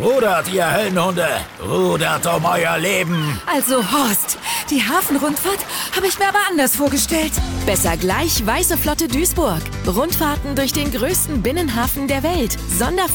Rudert, ihr Höllenhunde! Rudert um euer Leben! Also Horst, die Hafenrundfahrt habe ich mir aber anders vorgestellt. Besser gleich Weiße Flotte Duisburg. Rundfahrten durch den größten Binnenhafen der Welt.